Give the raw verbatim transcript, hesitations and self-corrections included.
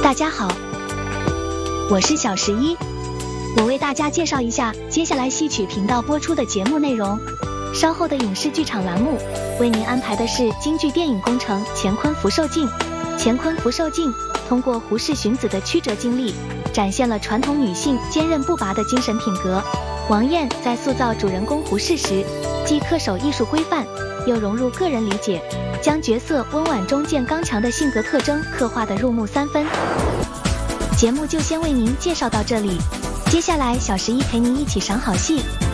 大家好，我是小十一，我为大家介绍一下接下来戏曲频道播出的节目内容。稍后的影视剧场栏目为您安排的是京剧电影工程《乾坤福寿镜》。乾坤福寿镜通过胡氏荀子的曲折经历，展现了传统女性坚韧不拔的精神品格。王燕在塑造主人公胡氏时，既恪守艺术规范，又融入个人理解，将角色温婉中见刚强的性格特征刻画得入木三分。节目就先为您介绍到这里，接下来小十一陪您一起赏好戏。